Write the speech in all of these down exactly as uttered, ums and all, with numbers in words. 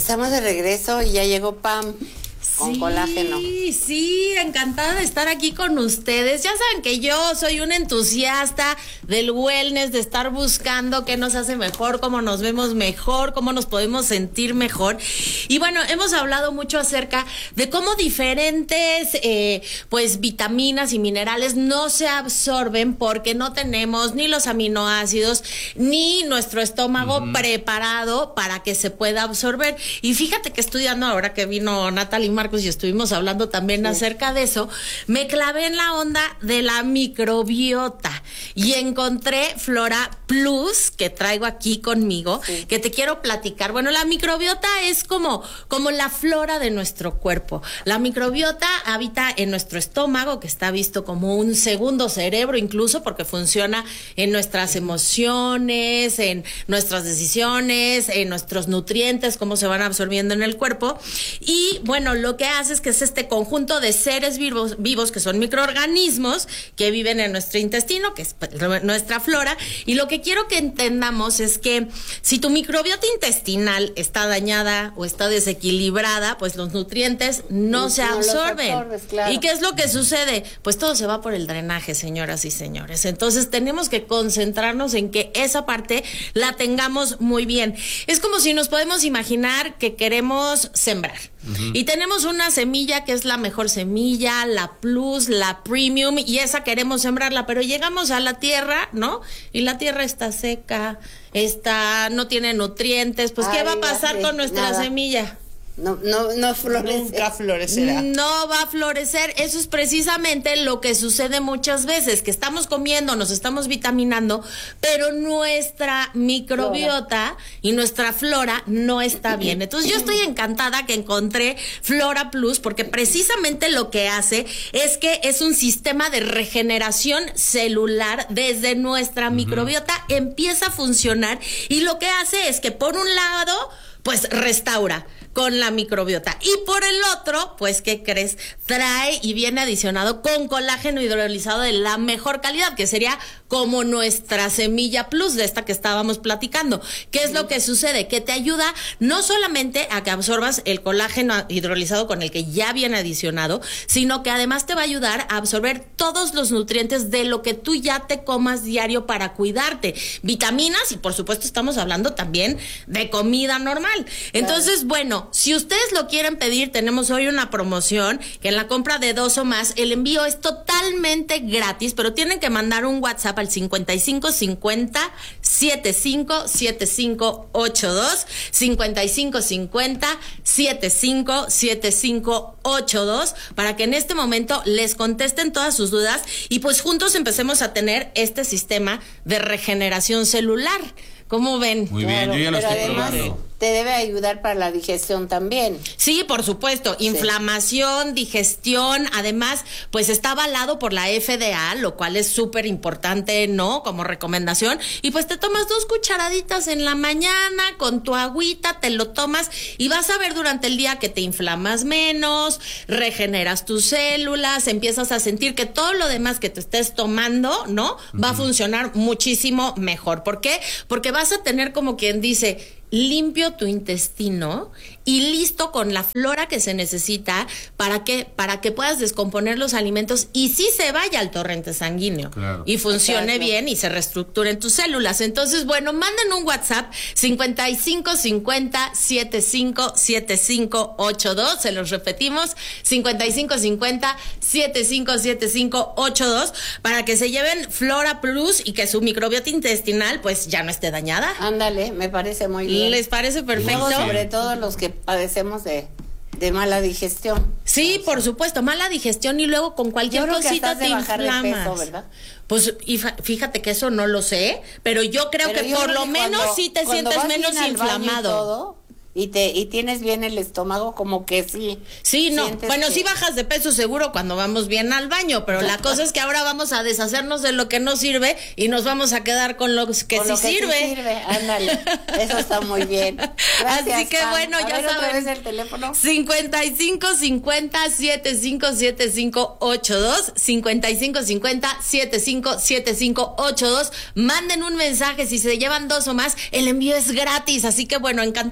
Estamos de regreso y ya llegó Pam con sí, colágeno. Sí, sí, encantada de estar aquí con ustedes. Ya saben que yo soy una entusiasta del wellness, de estar buscando qué nos hace mejor, cómo nos vemos mejor, cómo nos podemos sentir mejor. Y bueno, hemos hablado mucho acerca de cómo diferentes eh, pues vitaminas y minerales no se absorben porque no tenemos ni los aminoácidos ni nuestro estómago uh-huh. preparado para que se pueda absorber. Y fíjate que estudiando ahora que vino Natalie Marcos y estuvimos hablando también sí. acerca de eso, me clavé en la onda de la microbiota y encontré Flora Plus, que traigo aquí conmigo, sí. que te quiero platicar. Bueno, la microbiota es como, como la flora de nuestro cuerpo. La microbiota habita en nuestro estómago, que está visto como un segundo cerebro incluso, porque funciona en nuestras emociones, en nuestras decisiones, en nuestros nutrientes, cómo se van absorbiendo en el cuerpo. Y bueno, lo que hace es que es este conjunto de seres vivos, vivos que son microorganismos que viven en nuestro intestino, que es nuestra flora, y lo que quiero que entendamos es que si tu microbiota intestinal está dañada o está desequilibrada, pues los nutrientes no, no se absorben. No absorbes, claro. ¿Y qué es lo que sucede? Pues todo se va por el drenaje, señoras y señores. Entonces tenemos que concentrarnos en que esa parte la tengamos muy bien. Es como si nos podemos imaginar que queremos sembrar. Uh-huh. Y tenemos una semilla que es la mejor semilla, la Plus, la Premium, y esa queremos sembrarla, pero llegamos a la tierra, ¿no? Y la tierra está seca, está, no tiene nutrientes, pues Ay, ¿qué va a pasar con nuestra nada. semilla? No, no, no florece. Nunca florecerá. No va a florecer. Eso es precisamente lo que sucede muchas veces, que estamos comiendo, nos estamos vitaminando, pero nuestra microbiota flora. y nuestra flora no está bien. Entonces yo estoy encantada que encontré Flora Plus, porque precisamente lo que hace es que es un sistema de regeneración celular desde nuestra uh-huh. microbiota, empieza a funcionar, y lo que hace es que por un lado, pues restaura con la microbiota, y por el otro, pues, ¿qué crees? Trae y viene adicionado con colágeno hidrolizado de la mejor calidad, que sería como nuestra semilla Plus, de esta que estábamos platicando. ¿Qué es lo que sucede? Que te ayuda no solamente a que absorbas el colágeno hidrolizado con el que ya viene adicionado, sino que además te va a ayudar a absorber todos los nutrientes de lo que tú ya te comas diario para cuidarte. Vitaminas, y por supuesto estamos hablando también de comida normal. Entonces, claro. bueno, si ustedes lo quieren pedir, tenemos hoy una promoción que en la compra de dos o más, el envío es totalmente gratis, pero tienen que mandar un WhatsApp al cincuenta y cinco cincuenta setenta y cinco setenta y cinco ochenta y dos, cincuenta y cinco cincuenta setenta y cinco setenta y cinco ochenta y dos, para que en este momento les contesten todas sus dudas y pues juntos empecemos a tener este sistema de regeneración celular. ¿Cómo ven? Muy bien, claro, yo ya lo estoy además, probando. Te debe ayudar para la digestión también. Sí, por supuesto, sí. Inflamación, digestión, además, pues está avalado por la F D A, lo cual es súper importante, ¿no? Como recomendación, y pues te tomas dos cucharaditas en la mañana con tu agüita, te lo tomas y vas a ver durante el día que te inflamas menos, regeneras tus células, empiezas a sentir que todo lo demás que te estés tomando, ¿no? Va uh-huh. a funcionar muchísimo mejor. ¿Por qué? Porque vas a tener, como quien dice, limpio tu intestino y listo con la flora que se necesita para que para que puedas descomponer los alimentos y sí se vaya al torrente sanguíneo claro. y funcione Exacto. bien y se reestructuren tus células. Entonces, bueno, manden un WhatsApp cincuenta y cinco cincuenta setenta y cinco setenta y cinco ochenta y dos, se los repetimos, cincuenta y cinco cincuenta setenta y cinco setenta y cinco ochenta y dos, para que se lleven Flora Plus y que su microbiota intestinal pues ya no esté dañada. Ándale, me parece muy bien. ¿Les parece perfecto? Sí. Sobre todo los que padecemos de, de mala digestión. Sí, por supuesto, mala digestión y luego con cualquier cosita te inflamas. De peso, ¿verdad? Pues y fíjate que eso no lo sé, pero yo creo pero que yo por creo lo que menos cuando, sí te sientes menos inflamado. Y te y tienes bien el estómago, como que sí. Sí, no. Bueno, que... sí bajas de peso seguro cuando vamos bien al baño, pero la cosa es que ahora vamos a deshacernos de lo que no sirve y nos vamos a quedar con lo que, con sí, lo que sirve. sí sirve. Ándale. Eso está muy bien. Gracias, así que Pam. bueno, a ya ver, saben. Otra vez el teléfono. cincuenta y cinco cincuenta setenta y cinco setenta y cinco ochenta y dos, cincuenta y cinco cincuenta setenta y cinco setenta y cinco ochenta y dos. Manden un mensaje si se llevan dos o más, el envío es gratis, así que bueno, encantada y vamos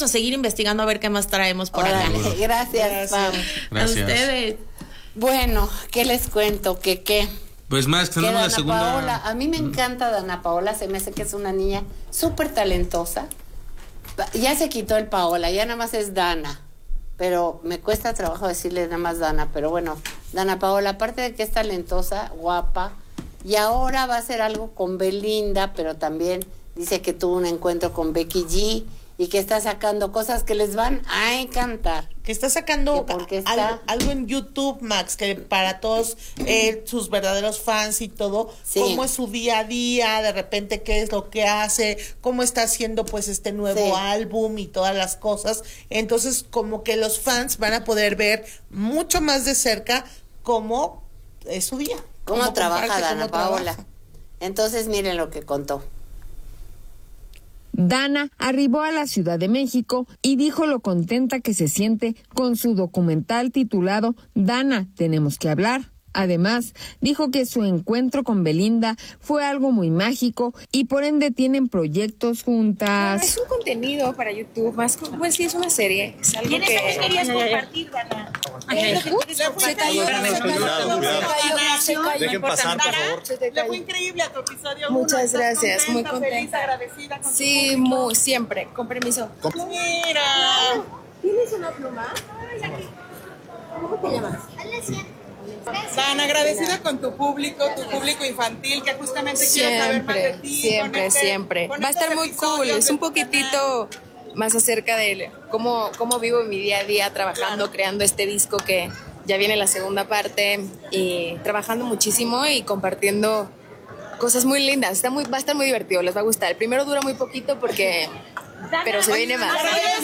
a seguir investigando a ver qué más traemos por Órale, acá. gracias, Gracias. Pam. Gracias. A ustedes. Bueno, ¿qué les cuento? ¿Qué qué? Pues Max, Que tenemos la Dana segunda. Paola, a mí me encanta Dana Paola, se me hace que es una niña súper talentosa. Ya se quitó el Paola, ya nada más es Dana. Pero me cuesta trabajo decirle nada más Dana, pero bueno, Dana Paola, aparte de que es talentosa, guapa, y ahora va a hacer algo con Belinda, pero también dice que tuvo un encuentro con Becky G y que está sacando cosas que les van a encantar. Que está sacando Que porque está- algo, algo en YouTube, Max, que para todos eh, sus verdaderos fans y todo, Sí. cómo es su día a día, de repente qué es lo que hace, cómo está haciendo pues este nuevo Sí. álbum y todas las cosas. Entonces, como que los fans van a poder ver mucho más de cerca cómo es su día. ¿Cómo, trabaja comparte, Dana cómo Paola? trabaja. Entonces miren lo que contó. Dana arribó a la Ciudad de México y dijo lo contenta que se siente con su documental titulado Dana, tenemos que hablar. Además, dijo que su encuentro con Belinda fue algo muy mágico y por ende tienen proyectos juntas. Es un contenido para YouTube, más como, pues sí, es una serie. Es algo ¿Tienes que... algo que querías compartir, Dana? Se cayó, se cayó, se cayó. Dejen pasar, por favor. Se te Le fue cayó. increíble a tu episodio. Muchas uno. ¿Estás gracias, muy Feliz, contenta. agradecida con Sí, tu público? muy, siempre, con permiso. Mira. ¿Tienes una pluma? ¿Cómo te llamas? Tan agradecida con tu público, tu público infantil, que justamente quiere saber más de Siempre, ti. siempre, con este- siempre. con Va a estos estar muy cool, episodios es de un tu poquitito más acerca de cómo, cómo vivo mi día a día trabajando, creando este disco que ya viene la segunda parte y trabajando muchísimo y compartiendo cosas muy lindas. Está muy, va a estar muy divertido, les va a gustar. El primero dura muy poquito porque... Pero se viene más.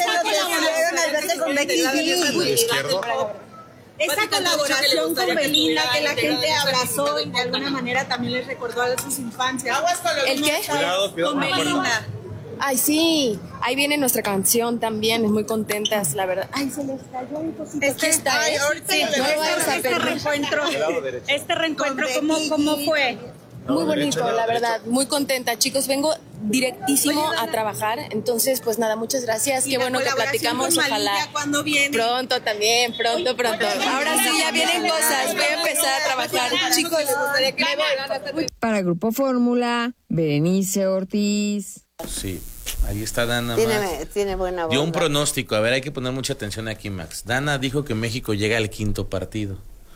Esa colaboración con Belinda que la gente abrazó y de alguna manera también les recordó a sus infancias. Aguas con los ¿El qué? Cuidado, cuidado. Con Belinda. Ay, sí. Ahí viene nuestra canción también. Es muy contentas, la verdad. Ay, se les cayó un cosito. Aquí está, ay, ¿eh? ahorita Sí, lo no vemos. vayas a Este perder. reencuentro, Lado derecho. este reencuentro, ¿cómo, cómo fue? Muy bonito, la verdad. Muy contenta, chicos. Vengo directísimo a trabajar. Entonces, pues nada, muchas gracias. Qué bueno que platicamos. Ojalá. ¿Cuándo viene? Pronto también, pronto, pronto. Ahora sí, ya vienen cosas. Voy a empezar a trabajar. Chicos, me voy. Para Grupo Fórmula, Berenice Ortiz. Sí, ahí está Dana. Tiene, Max. tiene buena voz. Dio un ¿verdad? pronóstico. A ver, hay que poner mucha atención aquí, Max. Dana dijo que México llega al quinto partido.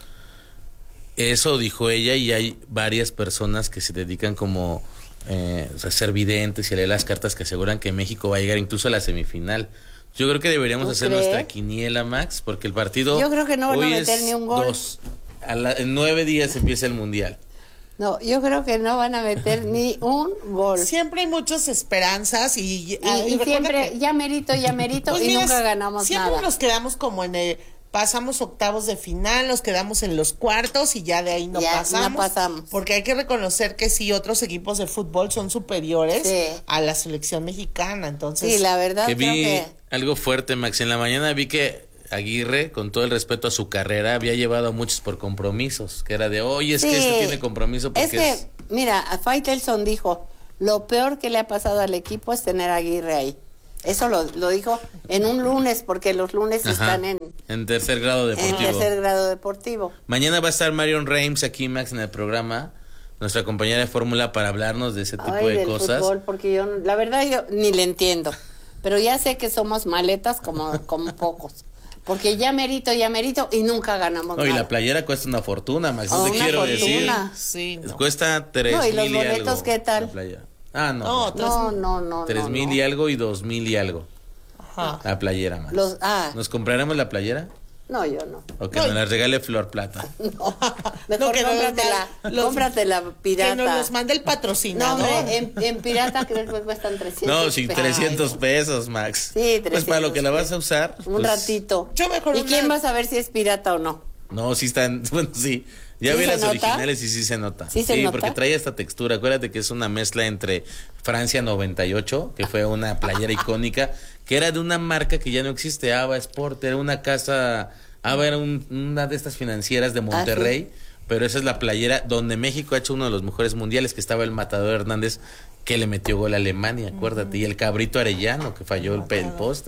Eso dijo ella y hay varias personas que se dedican como eh, a ser videntes y a leer las cartas que aseguran que México va a llegar incluso a la semifinal. Yo creo que deberíamos ¿Tú hacer crees? nuestra quiniela, Max, porque el partido Yo creo que no van a hoy meter es ni un gol. dos. A la- en nueve días empieza el Mundial. No, yo creo que no van a meter ni un gol. Siempre hay muchas esperanzas y, Y, ah, y recuerda siempre, que- ya merito, ya merito, Pues y mira, nunca ganamos siempre nada. nos quedamos como en el, pasamos octavos de final, nos quedamos en los cuartos y ya de ahí no Ya, no pasamos. pasamos. Porque hay que reconocer que sí, otros equipos de fútbol son superiores Sí. a la selección mexicana. Entonces, Sí, la verdad Que creo vi que... algo fuerte, Max. En la mañana vi que Aguirre, con todo el respeto a su carrera, había llevado a muchos por compromisos. Que era de, oye, es Sí. que este tiene compromiso porque es que, es... mira, a Faitelson dijo, lo peor que le ha pasado al equipo es tener a Aguirre ahí. Eso lo, lo dijo en un lunes, porque los lunes Ajá, están en, en tercer grado en deportivo. tercer grado deportivo. Mañana va a estar Marion Reims aquí, Max, en el programa, nuestra compañera de fórmula, para hablarnos de ese tipo Ay, de del cosas. fútbol, porque yo, la verdad, yo ni le entiendo. Pero ya sé que somos maletas como, como pocos. Porque ya merito, ya merito, y nunca ganamos No, y nada. la playera cuesta una fortuna, Max. Oh, No te una quiero decir. fortuna. sí, no. Cuesta tres No, ¿y los mil y boletos algo. qué tal? la playera. Ah, no. No, no. tres- No, no, no. Tres no, mil no. y algo y dos mil y algo. Ajá. La playera, Max. Los, ah, ¿Nos compraremos la playera? no, yo no. O que No. nos la regale Flor Plata. No, No, mejor que nos cómpratela, los- los- cómpratela pirata. Que nos los mande el No, patrocinador. hombre, en, en pirata creo que cuestan trescientos. No, sí, pesos. trescientos pesos, Max. Sí, Pues para lo que la vas a usar. Un pues, ratito. Yo mejor ¿Y una- quién va a saber si es pirata o no? No, sí están, bueno, sí. Ya ¿Sí vi se las nota? originales y sí se nota. ¿Sí se nota? porque trae esta textura. Acuérdate que es una mezcla entre Francia noventa y ocho, que fue una playera icónica, que era de una marca que ya no existe, Ava Sport, era una casa, Ava era un- una de estas financieras de Monterrey, pero esa es la playera donde México ha hecho uno de los mejores mundiales, que estaba el Matador Hernández, que le metió gol a Alemania, acuérdate, y el Cabrito Arellano, que falló el, pe- el poste.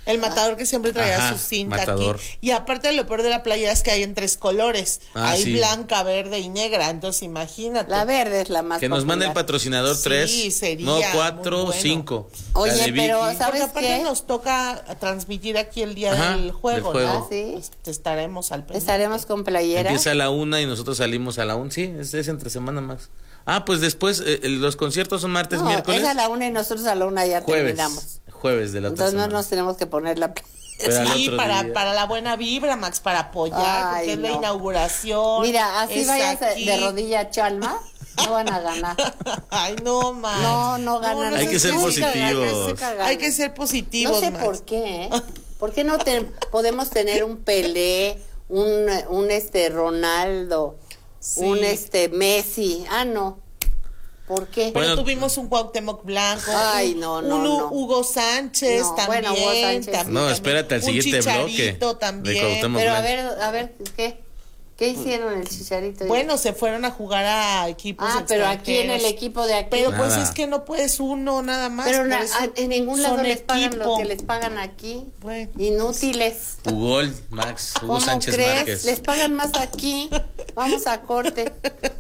El matador que siempre traía Ajá, su cinta matador. aquí. Y aparte lo peor de la playa es que hay en tres colores. Ah, hay sí. blanca, verde y negra. Entonces imagínate. La verde es la más Que nos mande el popular. patrocinador Sí, tres, sería no muy cuatro, bueno. cinco. Oye, La de pero, Vicky. ¿sabes Porque aparte qué? nos toca transmitir aquí el día Ajá, del juego, del juego. ¿no? Ah, ¿sí? Este, estaremos al pendiente. Estaremos con playera. Empieza a la una y nosotros salimos a la una. Sí, es, es entre semana, Max. Ah, pues después, eh, los conciertos son martes, No, miércoles. es a la una y nosotros a la una ya Jueves. terminamos. Jueves de la otra Entonces no semana. nos tenemos que poner la Pero al Sí, otro para, día. para la buena vibra, Max, para apoyar, Ay, porque es la no. inauguración. Mira, así es vayas aquí. de rodilla a Chalma, no van a ganar. Ay, no, Max. No, no ganan. Hay que ser Nunca positivos. ganan, nunca ganan. Hay que ser positivos, No sé Max. por qué, ¿eh? ¿Por qué no te- podemos tener un Pelé, un, un este Ronaldo, Sí. un este Messi? Ah, no. ¿Por qué? Pero Bueno. tuvimos un Cuauhtémoc Blanco. Ay, un- no, no, un no. Hugo Sánchez No, también. bueno, Hugo Sánchez. también, No, también. espérate al Un siguiente bloque Chicharito de también. Cuauhtémoc. Pero a Blanco. ver, a ver, ¿qué? ¿Qué hicieron el Chicharito? Bueno, se fueron a jugar a equipos ah, pero aquí en el extranjeros. equipo de aquí. Pero pues Nada. es que no puedes uno nada más. Pero por na- eso a- en ningún lado son les pagan lo equipo. que les pagan aquí. Bueno. Inútiles. Ugol, Max, Hugo ¿Cómo Sánchez crees? Márquez. Les pagan más aquí. Vamos a corte.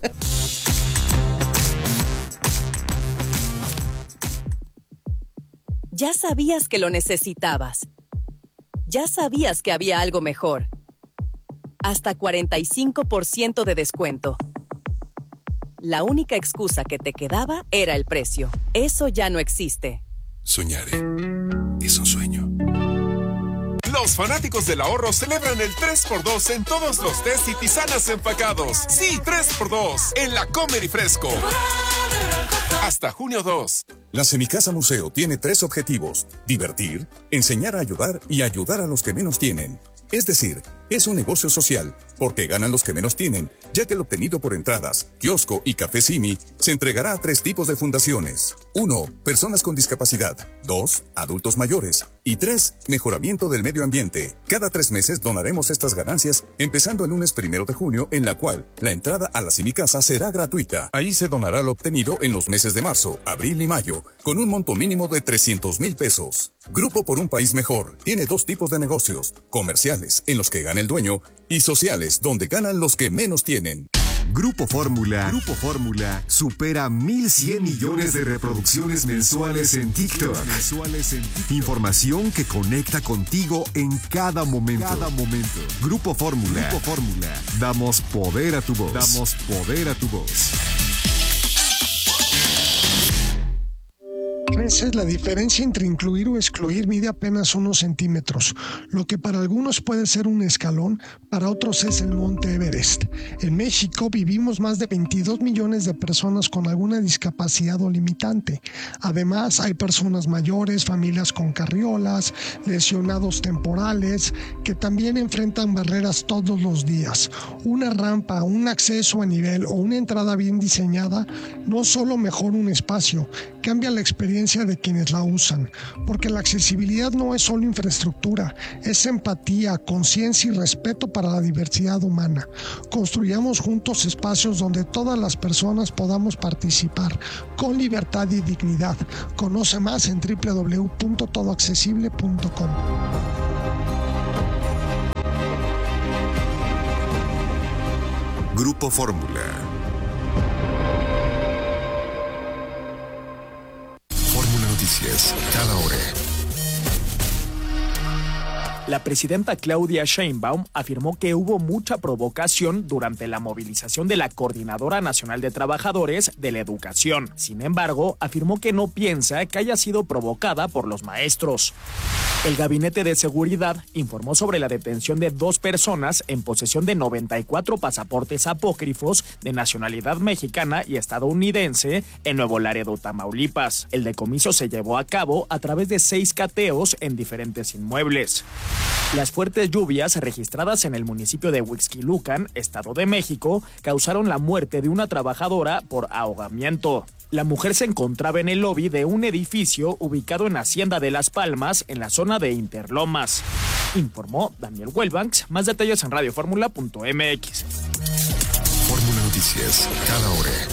Ya sabías que lo necesitabas. Ya sabías que había algo mejor. Hasta cuarenta y cinco por ciento de descuento. La única excusa que te quedaba era el precio. Eso ya no existe. Soñare es un sueño. Los fanáticos del ahorro celebran el tres por dos en todos los tés y tisanas empacados. Sí, tres por dos en la Comer y Fresco. Hasta junio dos. La Semicasa Museo tiene tres objetivos: divertir, enseñar a ayudar y ayudar a los que menos tienen. Es decir, es un negocio social, porque ganan los que menos tienen, ya que el obtenido por entradas, kiosco y café Simi se entregará a tres tipos de fundaciones. Uno, personas con discapacidad. Dos, adultos mayores. Y tres, mejoramiento del medio ambiente. Cada tres meses donaremos estas ganancias, empezando el lunes primero de junio, en la cual la entrada a la Semicasa será gratuita. Ahí se donará lo obtenido en los meses de marzo, abril y mayo, con un monto mínimo de trescientos mil pesos. Grupo por un país mejor tiene dos tipos de negocios: comerciales, en los que gana el dueño, y sociales, donde ganan los que menos tienen. Grupo Fórmula, Grupo Fórmula supera mil cien millones de reproducciones mensuales en TikTok. Mensuales en TikTok. Información que conecta contigo en cada momento. Cada momento. Grupo Fórmula, Grupo Fórmula. Damos poder a tu voz. Damos poder a tu voz. A veces la diferencia entre incluir o excluir mide apenas unos centímetros. Lo que para algunos puede ser un escalón, para otros es el Monte Everest. En México vivimos más de veintidós millones de personas con alguna discapacidad o limitante. Además, hay personas mayores, familias con carriolas, lesionados temporales, que también enfrentan barreras todos los días. Una rampa, un acceso a nivel o una entrada bien diseñada no solo mejora un espacio, cambia la experiencia de quienes la usan, porque la accesibilidad no es solo infraestructura, es empatía, conciencia y respeto para la diversidad humana. Construyamos juntos espacios donde todas las personas podamos participar con libertad y dignidad. Conoce más en doble u doble u doble u punto todo accesible punto com. Grupo Fórmula. Fórmula Noticias, cada hora. La presidenta Claudia Sheinbaum afirmó que hubo mucha provocación durante la movilización de la Coordinadora Nacional de Trabajadores de la Educación. Sin embargo, afirmó que no piensa que haya sido provocada por los maestros. El Gabinete de Seguridad informó sobre la detención de dos personas en posesión de noventa y cuatro pasaportes apócrifos de nacionalidad mexicana y estadounidense en Nuevo Laredo, Tamaulipas. El decomiso se llevó a cabo a través de seis cateos en diferentes inmuebles. Las fuertes lluvias registradas en el municipio de Huixquilucan, Estado de México, causaron la muerte de una trabajadora por ahogamiento. La mujer se encontraba en el lobby de un edificio ubicado en Hacienda de Las Palmas, en la zona de Interlomas. Informó Daniel Welbanks. Más detalles en radio fórmula punto m x. Fórmula Noticias, cada hora.